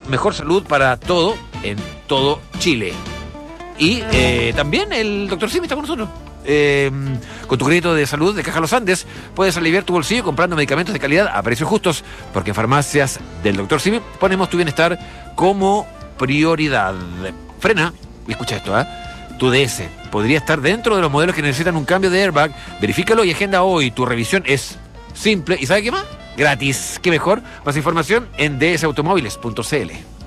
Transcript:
mejor salud para todo en todo Chile. Y también el Dr. Simi está con nosotros. Con tu crédito de salud de Caja Los Andes puedes aliviar tu bolsillo comprando medicamentos de calidad a precios justos, porque en farmacias del Dr. Simi ponemos tu bienestar como prioridad. Frena y escucha esto, tu DS podría estar dentro de los modelos que necesitan un cambio de airbag. Verifícalo y agenda hoy. Tu revisión es simple y ¿sabe qué más? Gratis. ¿Qué mejor? Más información en dsautomóviles.cl.